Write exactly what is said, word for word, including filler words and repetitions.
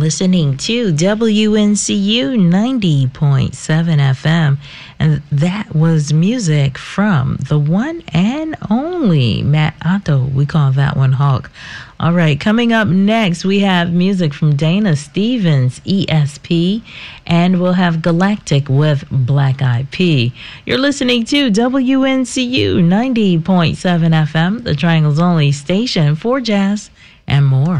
listening to W N C U ninety point seven F M, and that was music from the one and only Matt Otto. We call that one Hawk. All right, coming up next, we have music from Dana Stevens, E S P, and we'll have Galactic with Black Eyed P. You're listening to W N C U ninety point seven F M, the Triangle's only station for jazz and more.